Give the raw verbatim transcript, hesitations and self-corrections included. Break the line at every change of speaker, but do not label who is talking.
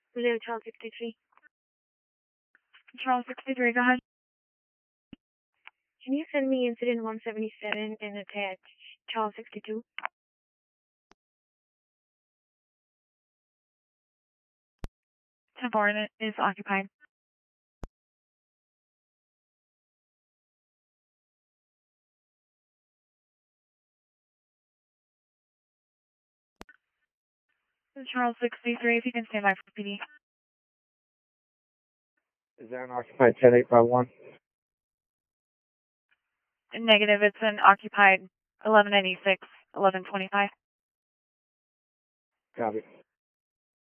Hello, Charles sixty-three.
Charles sixty-three, go ahead.
Can you send me incident one seventy-seven and attach Charles sixty-two?
ten four is occupied. Charles sixty-three, if you can stand by for P D.
Is there an occupied ten eight five one?
Negative, it's an occupied eleven ninety-six, eleven twenty-five.
Copy.